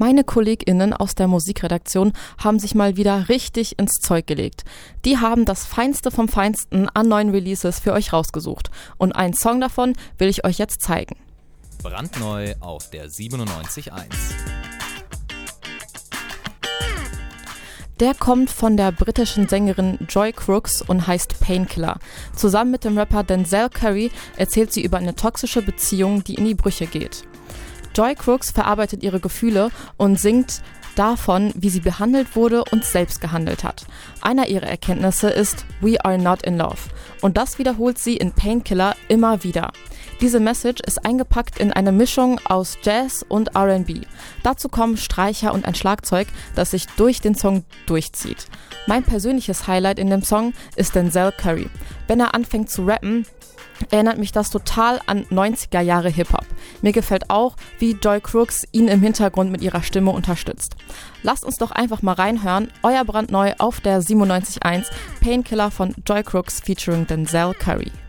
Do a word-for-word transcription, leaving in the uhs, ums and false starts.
Meine KollegInnen aus der Musikredaktion haben sich mal wieder richtig ins Zeug gelegt. Die haben das Feinste vom Feinsten an neuen Releases für euch rausgesucht. Und einen Song davon will ich euch jetzt zeigen. Brandneu auf der siebenundneunzig Komma eins. Der kommt von der britischen Sängerin Joy Crooks und heißt Painkiller. Zusammen mit dem Rapper Denzel Curry erzählt sie über eine toxische Beziehung, die in die Brüche geht. Joy Crooks verarbeitet ihre Gefühle und singt davon, wie sie behandelt wurde und selbst gehandelt hat. Einer ihrer Erkenntnisse ist "We are not in love" und das wiederholt sie in Painkiller immer wieder. Diese Message ist eingepackt in eine Mischung aus Jazz und R and B. Dazu kommen Streicher und ein Schlagzeug, das sich durch den Song durchzieht. Mein persönliches Highlight in dem Song ist Denzel Curry. Wenn er anfängt zu rappen, erinnert mich das total an neunziger Jahre Hip-Hop. Mir gefällt auch, wie Joy Crooks ihn im Hintergrund mit ihrer Stimme unterstützt. Lasst uns doch einfach mal reinhören. Euer brandneu auf der siebenundneunzig Komma eins Painkiller von Joy Crooks featuring Denzel Curry.